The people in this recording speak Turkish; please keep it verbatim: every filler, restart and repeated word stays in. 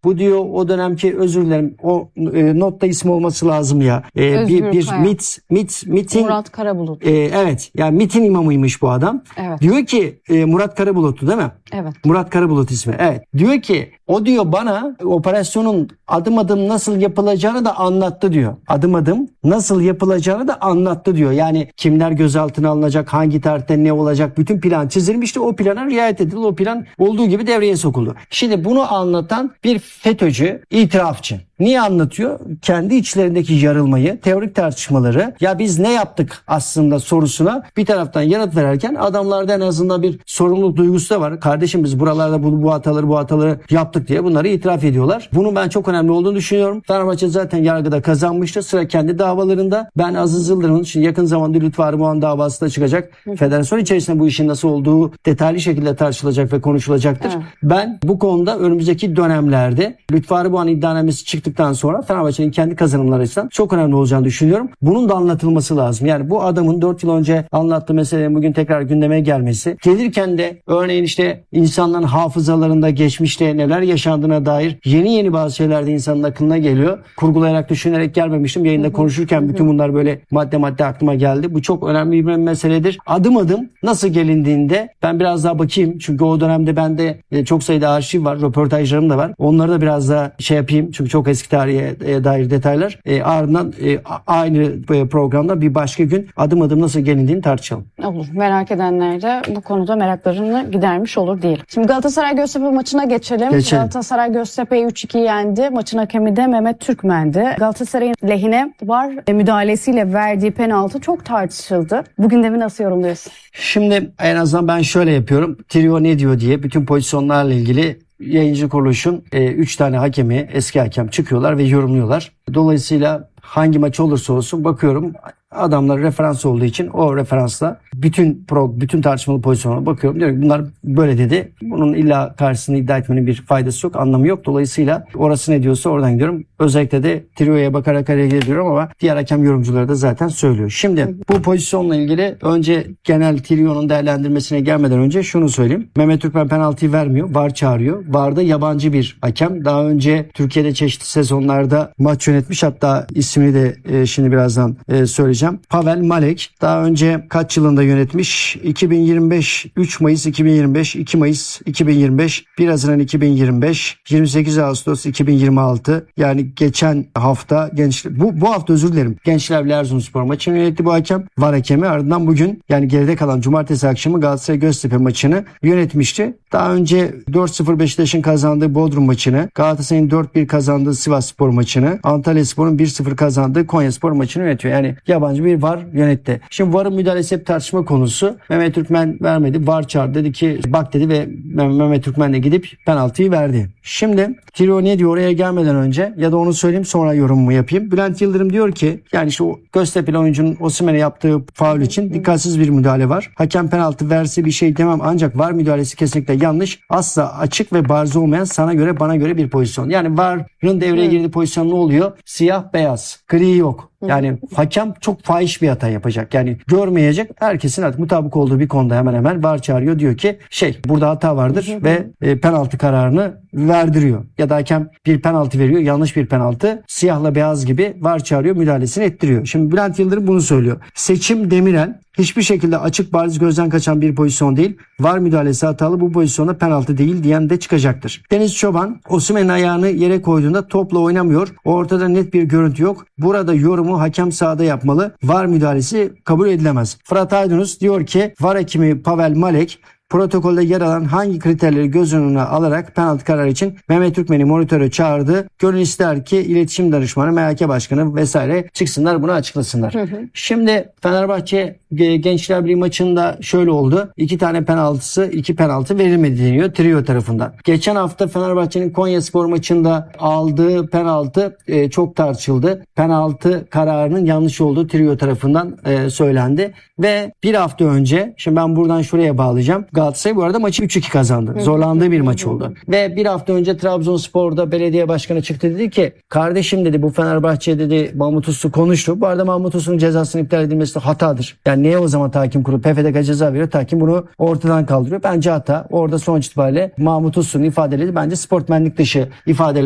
Bu diyor o dönemki, özür dilerim, o e, notta ismi olması lazım ya. E, bir bir mit mit mitin Murat Karabulut. E, evet. Yani mitin imamıymış bu adam. Evet. Diyor ki e, Murat Karabulut'tu değil mi? Evet. Murat Karabulut ismi. Evet. Diyor ki o diyor bana operasyonun adım adım nasıl yapılacağını da anlattı diyor. Adım adım nasıl yapılacağını da anlattı diyor. Yani kimler gözaltına alınacak, hangi tarihte ne olacak, bütün plan çizilmişti. O plana riayet edildi. O plan olduğu gibi devreye sokuldu. Şimdi bunu anlatan bir FETÖ'cü, itirafçı. Niye anlatıyor? Kendi içlerindeki yarılmayı, teorik tartışmaları, ya biz ne yaptık aslında sorusuna bir taraftan yanıt verirken adamlarda en azından bir sorumluluk duygusu da var. Kardeşim biz buralarda bu, bu hataları bu hataları yaptık diye bunları itiraf ediyorlar. Bunun ben çok önemli olduğunu düşünüyorum. Fenerbahçe zaten yargıda kazanmıştı. Sıra kendi davalarında. Ben Aziz Yıldırım'ın şimdi yakın zamanda Lütfü Arıboğan davası da çıkacak. Federasyon içerisinde bu işin nasıl olduğu detaylı şekilde tartışılacak ve konuşulacaktır. Evet. Ben bu konuda önümüzdeki dönemlerde Lütfü Arıboğan iddianamesi çıktı sonra Fenerbahçe'nin kendi kazanımları açısından çok önemli olacağını düşünüyorum. Bunun da anlatılması lazım. Yani bu adamın dört yıl önce anlattığı meselenin bugün tekrar gündeme gelmesi, gelirken de örneğin işte insanların hafızalarında geçmişte neler yaşandığına dair yeni yeni bazı şeyler de insanın aklına geliyor. Kurgulayarak, düşünerek gelmemiştim. Yayında konuşurken bütün bunlar böyle madde madde aklıma geldi. Bu çok önemli bir meseledir. Adım adım nasıl gelindiğinde ben biraz daha bakayım. Çünkü o dönemde bende çok sayıda arşiv var, röportajlarım da var. Onları da biraz daha şey yapayım. Çünkü çok eski tarihe dair detaylar. E, ardından e, aynı programda bir başka gün adım adım nasıl gelindiğini tartışalım. Olur. Merak edenler de bu konuda meraklarını gidermiş olur diyelim. Şimdi Galatasaray Göztepe maçına geçelim. geçelim. Galatasaray Göztepe'yi üç iki yendi. Maçın hakemi de Mehmet Türkmen'di. Galatasaray'ın lehine var müdahalesiyle verdiği penaltı çok tartışıldı. Bu gündemi nasıl yorumluyorsun? Şimdi en azından ben şöyle yapıyorum. Trio ne diyor diye bütün pozisyonlarla ilgili yayıncı kuruluşun üç e, tane hakemi, eski hakem çıkıyorlar ve yorumluyorlar. Dolayısıyla hangi maç olursa olsun bakıyorum adamlar referans olduğu için o referansla bütün pro, bütün tartışmalı pozisyonlara bakıyorum. Diyorum ki bunlar böyle dedi. Bunun illa karşısını iddia etmenin bir faydası yok, anlamı yok. Dolayısıyla orası ne diyorsa oradan gidiyorum. Özellikle de Trio'ya bakarak hareket ediyorum ama diğer hakem yorumcuları da zaten söylüyor. Şimdi bu pozisyonla ilgili önce genel Trio'nun değerlendirmesine gelmeden önce şunu söyleyeyim. Mehmet Türkmen penaltıyı vermiyor. V A R çağırıyor. V A R'da yabancı bir hakem. Daha önce Türkiye'de çeşitli sezonlarda maç yönetmiş. Hatta ismini de e, şimdi birazdan e, söyleyeceğim. Pavel Malek daha önce kaç yılında yönetmiş? iki bin yirmi beş üç Mayıs iki bin yirmi beş, iki Mayıs iki bin yirmi beş, bir Haziran iki bin yirmi beş, yirmi sekiz Ağustos iki bin yirmi altı. Yani geçen hafta gençler bu bu hafta özür dilerim. Gençler Birliği Erzurumspor maçını yönetti bu hakem. V A R hakemi. Ardından bugün yani geride kalan cumartesi akşamı Galatasaray Göztepe maçını yönetmişti. Daha önce dört sıfır Beşiktaş'ın kazandığı Bodrum maçını, Galatasaray'ın dört bir kazandığı Sivasspor maçını, Antalyaspor'un bir sıfır kazandığı Konyaspor maçını yönetiyor. Yani yabancı bir V A R yönetti. Şimdi V A R'ın müdahalesi hep tartışma konusu. Mehmet Türkmen vermedi. V A R çağırdı. Dedi ki bak dedi ve Mehmet Türkmen de gidip penaltıyı verdi. Şimdi Trio ne diyor oraya gelmeden önce ya da onu söyleyeyim sonra yorumumu yapayım. Bülent Yıldırım diyor ki yani işte o Göztepe'li oyuncunun Osimhen'e yaptığı faul için dikkatsiz bir müdahale var. Hakem penaltı verse bir şey demem ancak V A R müdahalesi kesinlikle yanlış. Asla açık ve bariz olmayan sana göre bana göre bir pozisyon. Yani V A R'ın devreye girdiği pozisyon ne oluyor? Siyah beyaz. Gri yok. Yani hakem çok fahiş bir hata yapacak. Yani görmeyecek. Herkesin artık mutabık olduğu bir konuda hemen hemen V A R çağırıyor. Diyor ki şey burada hata vardır ve e, penaltı kararını verdiriyor. Ya da hakem bir penaltı veriyor. Yanlış bir penaltı. Siyahla beyaz gibi V A R çağırıyor. Müdahalesini ettiriyor. Şimdi Bülent Yıldırım bunu söylüyor. Seçim Demirel hiçbir şekilde açık bariz gözden kaçan bir pozisyon değil. V A R müdahalesi hatalı, bu pozisyona penaltı değil diyen de çıkacaktır. Deniz Çoban Osimhen'in ayağını yere koyduğunda topla oynamıyor. Ortada net bir görüntü yok. Burada yorumu hakem sahada yapmalı. V A R müdahalesi kabul edilemez. Fırat Aydınus diyor ki V A R hakemi Pavel Malek protokolde yer alan hangi kriterleri göz önüne alarak penaltı kararı için Mehmet Türkmen'i monitöre çağırdı. Gönül ister ki iletişim danışmanı, M H K başkanı vesaire çıksınlar bunu açıklasınlar. Hı hı. Şimdi Fenerbahçe Gençler Birliği maçında şöyle oldu. İki tane penaltısı, iki penaltı verilmedi deniyor Trio tarafından. Geçen hafta Fenerbahçe'nin Konyaspor maçında aldığı penaltı e, çok tartışıldı. Penaltı kararının yanlış olduğu Trio tarafından e, söylendi. Ve bir hafta önce, şimdi ben buradan şuraya bağlayacağım. Galatasaray bu arada maçı üç iki kazandı. Zorlandığı bir maç oldu. Ve bir hafta önce Trabzonspor'da belediye başkanı çıktı dedi ki kardeşim dedi bu Fenerbahçe dedi Mahmut Uslu konuştu. Bu arada Mahmut Uslu'nun cezasının iptal edilmesi de hatadır. Yani niye o zaman tahkim kurulu P F D K ceza veriyor? Tahkim bunu ortadan kaldırıyor. Bence hata. Orada sonuç itibariyle Mahmut Uslu'nun ifadeleri bence sportmenlik dışı ifadeler.